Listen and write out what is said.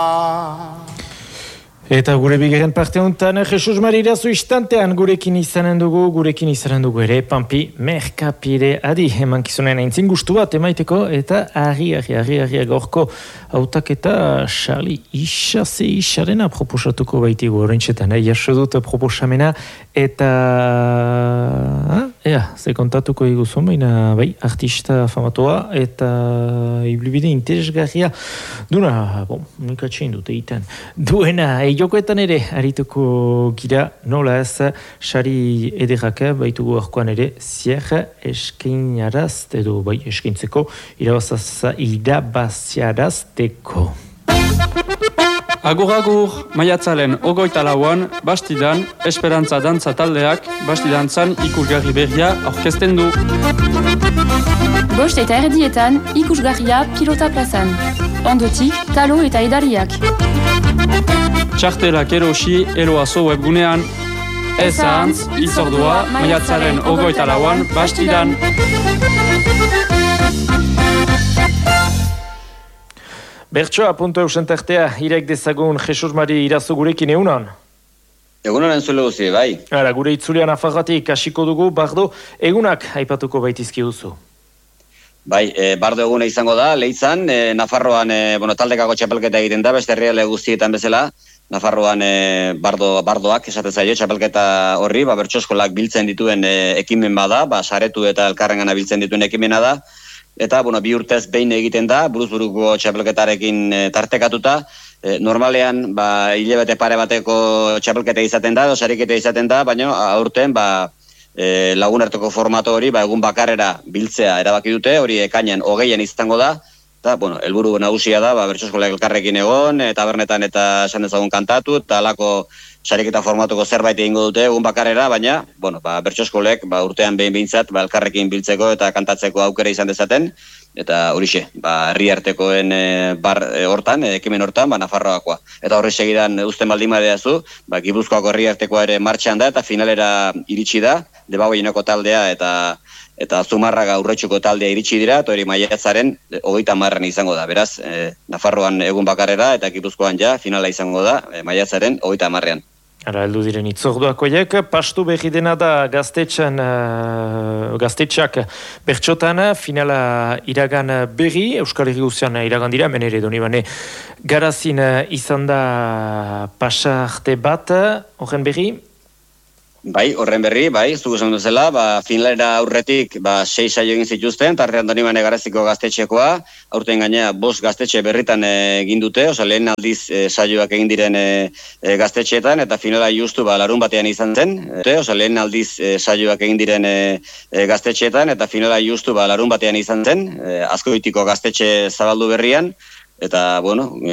Eta gure bigarren parte honetan, Jesus Mari Irazu istantean gurekin izanen dugu ere, Pampi Merkapire adi emankizunen aintzin gustu bat emaiteko, eta argi gaurko hautaketa Charlie Isarena proposatuko baitigu horrentxetan, jaso dut proposamena, eta ze kontatuko iguzun, baina bai, artista famatua, eta ibilbide interesgarria, duna, nik atxein dute iten, duena, jokoetan ere, harituko gira, nola ez, sari ederrak, baitugu arkoan ere, zier eskainaraz, edo bai eskaintzeko, irabaziarazteko. Agur, maiatzaren 24an, Bastidan, Esperantza Dantza taldeak, Bastidantzan ikusgarri berria aurkezten du. 5:30 ikusgarria Pilota plazan. Ondotik, talo eta edariak. Txartelak erosi, eloazo webgunean. Ezantz, itzordua, maiatzaren 24an, Bastidan. Bertsoa.eusentartea irek dezagun Jesus Mari Irazu gurekin egunan? Egunan entzule guzi, bai. Gure itzulean afarratik hasiko dugu, Bardo, egunak aipatuko baitizki duzu. Bai, Bardo eguna izango da, Leitzan, Nafarroan taldekako txapelketa egiten da, beste herrialde guztietan bezala, Nafarroan bardoak esaten zaio, txapelketa horri, bertsoskolak biltzen dituen ekimen bada, saretu eta elkarrengana biltzen dituen ekimena da, eta, 2 urtez behin egiten da, buruz-buruko txapelketarekin tartekatuta, normalean, hilabete pare bateko txapelketa izaten da, sariketa izaten da, baina aurten, lagunarteko formato hori, egun bakarrera biltzea erabaki dute, hori ekainean 20an izango da, eta, helburu nagusia da, bertsoskolak elkarrekin egon, tabernetan eta esan dezagun kantatu, eta alako sariketa formatuko zerbait egingo dute egun bakarrera, baina, bertsoskolek urtean behin behintzat, elkarrekin biltzeko eta kantatzeko aukera izan dezaten, eta horixe, herri artekoen hortan, ekimen hortan, Nafarroakoa. Eta horri segidan usten baldin badeazu, Gipuzkoako herri artekoa ere martxan da, eta finalera iritsi da, Debagoieneko taldea eta Zumarraga Urretxuko taldea iritsi dira, eta hori maiatzaren 30an izango da. Beraz, Nafarroan egun bakarrera eta Gipuzkoan finala izango da, maiatzaren 30an. Ara, heldu diren itzorduakoiek, pastu berri dena da gaztetxak bertxotan, finala iragan berri, Euskal Herri guztian iragan dira, menere Donibane garazin izan da pasarte bat, horren berri? Bai, horren berri, zuk esan duzela, finalera aurretik 6 saio egin zituzten, tartean Donibane garaziko gaztetxekoa, aurten gainea 5 gaztetxe berritan egin dute, lehen aldiz saioak egin diren gaztetxeetan, eta finala justu larun batean izan zen, lehen aldiz saioak egin diren gaztetxeetan, eta finala justu larun batean izan zen, Azkoitiko gaztetxe zabaldu berrian, eta,